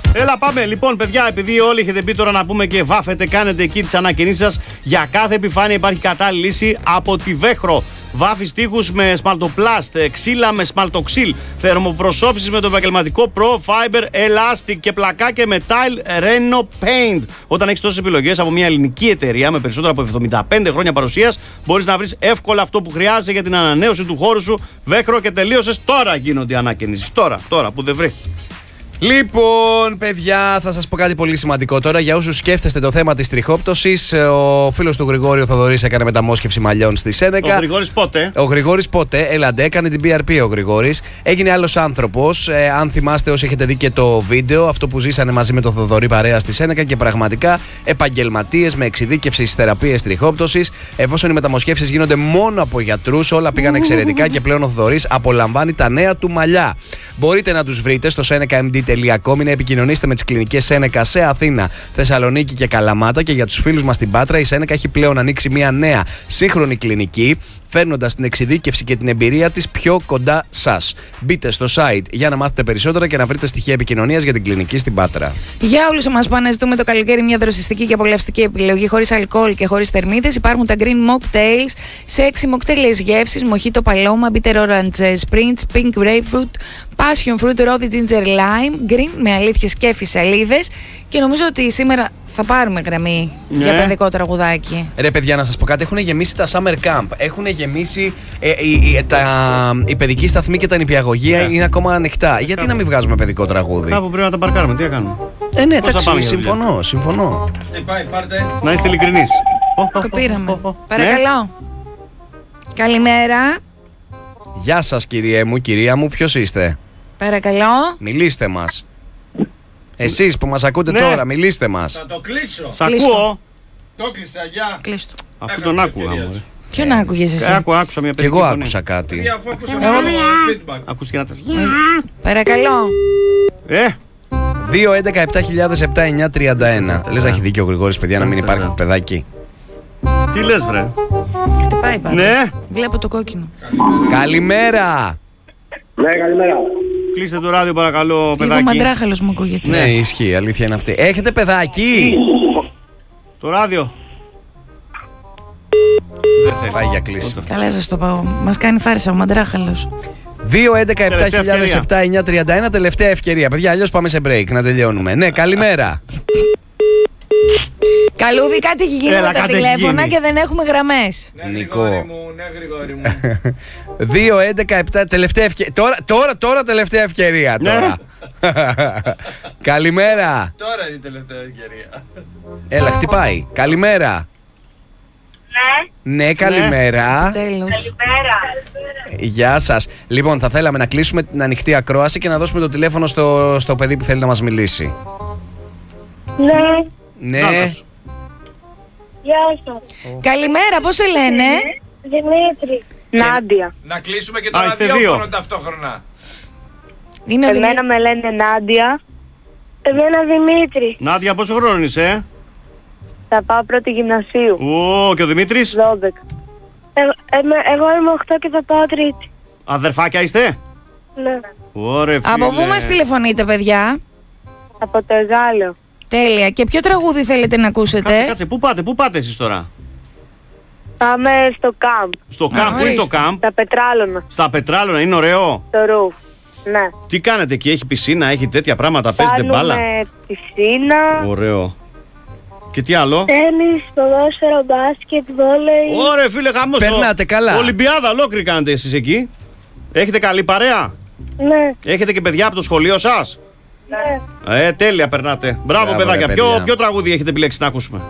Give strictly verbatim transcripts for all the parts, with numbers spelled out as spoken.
Έλα πάμε. Λοιπόν, παιδιά, επειδή όλοι έχετε πει τώρα να πούμε και βάφετε, κάνετε εκεί τις ανακοινήσεις σας, για κάθε επιφάνεια υπάρχει κατάλληλη λύση από τη Βέχρο. Βάφεις τοίχους με σπαλτοπλάστ, ξύλα με σπαλτοξύλ, θερμοπροσώπησης με το επαγγελματικό Pro Fiber Elastic και πλακάκια με Tile Reno Paint. Όταν έχεις τόσες επιλογές από μια ελληνική εταιρεία με περισσότερα από εβδομήντα πέντε χρόνια παρουσίας, μπορείς να βρεις εύκολα αυτό που χρειάζεσαι για την ανανέωση του χώρου σου. Βέχρο και τελείωσες. Τώρα γίνονται οι ανακοινήσεις. Τώρα, τώρα που δεν βρει. Λοιπόν, παιδιά, θα σας πω κάτι πολύ σημαντικό τώρα. Για όσους σκέφτεστε το θέμα της τριχόπτωσης, ο φίλος του Γρηγόρη ο Θοδωρής έκανε μεταμόσχευση μαλλιών στη Σένεκα. Ο Γρηγόρης πότε? Ο Γρηγόρης πότε, έλαντε, έκανε την πι αρ πι ο Γρηγόρης. Έγινε άλλος άνθρωπος. Ε, αν θυμάστε, όσοι έχετε δει και το βίντεο, αυτό που ζήσανε μαζί με τον Θοδωρή παρέα στη Σένεκα και πραγματικά επαγγελματίες με εξειδίκευση στις θεραπείες τριχόπτωσης. Εφόσον οι μεταμοσχεύσεις γίνονται μόνο από γιατρούς, όλα πήγαν εξαιρετικά και πλέον ο Θοδωρής απολαμβάνει τα νέα του μαλλιά. Μπορείτε να τους βρείτε στο seneca m d τελεία com ή να επικοινωνήσετε με τις κλινικές Σένεκα σε Αθήνα, Θεσσαλονίκη και Καλαμάτα. Και για τους φίλους μας στην Πάτρα, η Σένεκα έχει πλέον ανοίξει μια νέα σύγχρονη κλινική, φέρνοντας την εξειδίκευση και την εμπειρία της πιο κοντά σας. Μπείτε στο site για να μάθετε περισσότερα και να βρείτε στοιχεία επικοινωνίας για την κλινική στην Πάτρα. Για όλους εμάς που αναζητούμε το καλοκαίρι μια δροσιστική και απολαυστική επιλογή χωρίς αλκοόλ και χωρίς θερμίδες, υπάρχουν τα Green Mocktails σε έξι μοκτέλειες γεύσεις: Mojito Paloma, Bitter Orange Spritz, Pink Grapefruit, Passion Fruit, Rosy Ginger Lime, Green με αλήθειες και φυσαλίδες. Και νομίζω ότι σήμερα θα πάρουμε γραμμή ναι. για παιδικό τραγουδάκι. Ρε παιδιά, να σας πω κάτι, έχουν γεμίσει τα Summer Camp, έχουν γεμίσει ε, οι, οι, τα, οι παιδικοί σταθμοί και τα νηπιαγωγεία yeah. είναι ακόμα ανοιχτά. Γιατί να μην βγάζουμε παιδικό τραγούδι? Κάπου πρέπει να τα παρκάρουμε, τι να κάνουμε. Ε, ναι, εντάξει, συμφωνώ, συμφωνώ. Ε, πάει, πάρτε. Να είστε ειλικρινείς. Το πήραμε. Παρακαλώ. Καλημέρα. Γεια σας κύριε μου, κυρία μου, ποιος είστε? Παρακαλώ. Μιλήστε μας. Εσείς που μας ακούτε ναι. τώρα, μιλήστε μας. Θα το κλείσω. Σ' ακούω. Το κλείσα, γεια. Κλείστο. Αφού τον άκουγα. Ποιον άκουγες εσύ? Άκου, άκουσα μια Και παιδική εγώ φωνή. άκουσα κάτι. Για αφού άκουσα Εγώ... feedback. Ακούστηκε ένα τέτοιο. Παρακαλώ. Ε, δύο έντεκα επτά χιλιάδες επτά εννιά τριάντα ένα. Λες να έχει δίκιο ο Γρηγόρης, παιδιά, να μην υπάρχει παιδάκι. τι λες βρε? Χτυπάει πάντα. Ναι. Βλέπω το κόκκινο. Καλημέρα. Ναι, καλημέρα. Κλείστε το ράδιο παρακαλώ, Λίγο παιδάκι. μαντράχαλος μου ακούγεται. Ναι, ισχύει, η αλήθεια είναι αυτή. Έχετε παιδάκι? Το ράδιο. Δεν θέλει. Πάει για κλείσει. Καλά σας το πάω. Μας κάνει φάρσα ο μαντράχαλος. δύο έντεκα επτά χιλιάδες επτά εννιά τριάντα ένα, τελευταία ευκαιρία. Παιδιά, αλλιώς πάμε σε break να τελειώνουμε. Ναι, καλημέρα. Καλούδι, κάτι έχει γίνει Έλα, με τα κάτι έχει τηλέφωνα γίνει. και δεν έχουμε γραμμές. Ναι, Νικό. Γρηγόρη μου, ναι, Γρηγόρη μου. δύο έντεκα επτά, τελευταία ευκαιρία. Τώρα, τώρα, τώρα τελευταία ευκαιρία. Ναι. Τώρα. Καλημέρα. Τώρα είναι η τελευταία ευκαιρία. Έλα, χτυπάει. Καλημέρα. Ναι. Ναι, καλημέρα. Τέλος. Γεια σας. Λοιπόν, θα θέλαμε να κλείσουμε την ανοιχτή ακρόαση και να δώσουμε το τηλέφωνο στο, στο παιδί που θέλει να μας μιλήσει. Ναι. Ναι. Νάτος. Γεια σας. Καλημέρα, πώς σε λένε? Δημήτρη. Νάντια. Να κλείσουμε και το Α, είστε ραδιόφωνο δύο. ταυτόχρονα. Είναι ο Εμένα Δημήτρης. με λένε Νάντια. Εμένα Δημήτρη. Νάντια, πόσο χρόνο είσαι? ε? Θα πάω πρώτη γυμνασίου. Ω, και ο Δημήτρης. δώδεκα. Ε, ε, με- εγώ είμαι οκτώ και θα πάω τρίτη. Αδερφάκια είστε? Ναι. Ωραία, φίλε. Από πού μας τηλεφωνείτε, παιδιά? Από το Εγάλεο. Τέλεια. Και ποιο τραγούδι θέλετε να ακούσετε? Κάτσε, κάτσε, πού πάτε, πού πάτε εσείς τώρα? Πάμε στο κάμπ. Στο Α, κάμπ, πού είναι το ορίστε. κάμπ? Τα Πετράλωνα. Στα Πετράλωνα, είναι ωραίο. Το ρούφ. Ναι. Τι κάνετε εκεί, έχει πισίνα, έχει τέτοια πράγματα, παίζετε μπάλα? Κάνουμε πισίνα. Ωραίο. Και τι άλλο? Τένις, ποδόσφαιρο, μπάσκετ, βόλεϊ. Ωραία, φίλε, χαμός. Περνάτε καλά. Ολυμπιάδα ολόκληρη κάνετε εσείς εκεί. Έχετε καλή παρέα? Ναι. Έχετε και παιδιά από το σχολείο σας? Ναι. Ε, τέλεια περνάτε. Μπράβο, Μπράβο, παιδάκια. ρε, Ποιο, παιδιά. ποιο τραγούδι έχετε επιλέξει να ακούσουμε?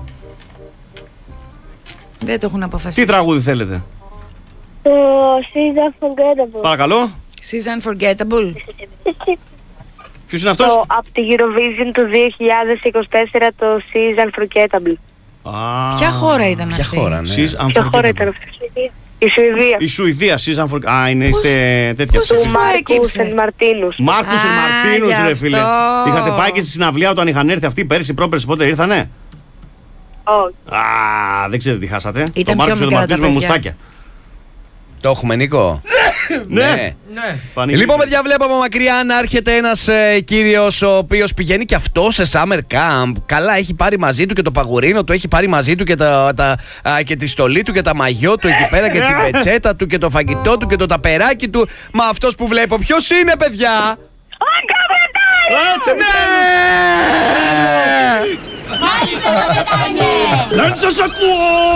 Δεν το έχουν αποφασίσει. Τι τραγούδι θέλετε? Το She's Unforgettable. Παρακαλώ. She's Unforgettable. Ποιος είναι αυτός? Το από τη Eurovision του δύο χιλιάδες είκοσι τέσσερα, το She's Unforgettable. Α, Ποια χώρα ήταν Ποια αυτή? χώρα, ναι. She's Ποια χώρα Unforgettable. ήταν αυτή? Η Σουηδία. Η Σουηδία, She's Unforgettable. Α, είναι, είστε τέτοια. πώς σας Του Μάρκου προέκυψε? Σεντ Μαρτίνους. Μάρκους Α, Μαρτίνους, γι' ρε φίλε. αυτό. Είχατε πάει και στη συναυλία όταν είχαν έρθει αυτοί πέρυσι, πρόπερσι, πότε ήρθανε? Όχι. Α, δεν ξέρετε τι χάσατε. Ήταν το Μάρκους πιο και τον μικρά τα Μαρτίνους με παιδιά. μουστάκια. Το έχουμε, Νίκο. Ναι. Ναι. Πανηγύρι. Λοιπόν, παιδιά, βλέπω από μακριά να έρχεται ένας ε, κύριος ο οποίος πηγαίνει και αυτό σε summer camp. Καλά, έχει πάρει μαζί του και το παγουρίνο του, έχει πάρει μαζί του και, τα, τα, α, και τη στολή του και τα μαγιό του εκεί πέρα και την πετσέτα του και το φαγητό του και το ταπεράκι του. Μα αυτός που βλέπω, ποιος είναι, παιδιά? Έτσι, Ναι! Μάλιστα, καπετάνιε! δεν σας ακούω!